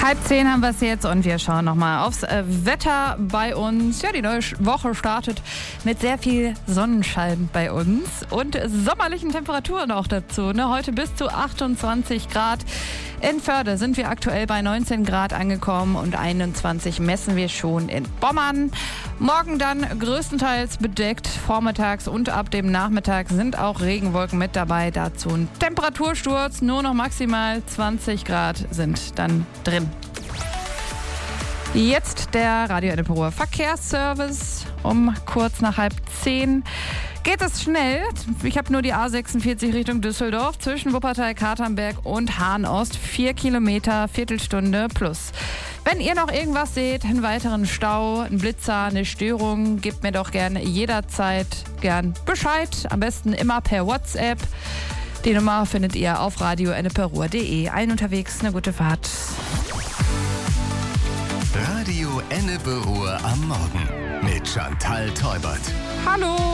9:30 haben wir es jetzt und wir schauen nochmal aufs Wetter bei uns. Ja, die neue Woche startet mit sehr viel Sonnenschein bei uns und sommerlichen Temperaturen auch dazu. Heute bis zu 28 Grad. In Förde sind wir aktuell bei 19 Grad angekommen und 21 messen wir schon in Bommern. Morgen dann größtenteils bedeckt. Vormittags und ab dem Nachmittag sind auch Regenwolken mit dabei. Dazu ein Temperatursturz. Nur noch maximal 20 Grad sind dann drin. Jetzt der Radio Enneperuer Verkehrsservice. Um kurz nach 9:30 geht es schnell. Ich habe nur die A46 Richtung Düsseldorf zwischen Wuppertal, Katernberg und Hahn-Ost. 4 Kilometer, Viertelstunde plus. Wenn ihr noch irgendwas seht, einen weiteren Stau, einen Blitzer, eine Störung, gebt mir doch gerne jederzeit Bescheid. Am besten immer per WhatsApp. Die Nummer findet ihr auf radioenneperuer.de. Allen unterwegs eine gute Fahrt. Radio Enneperuer am Morgen mit Chantal Teubert. Hallo!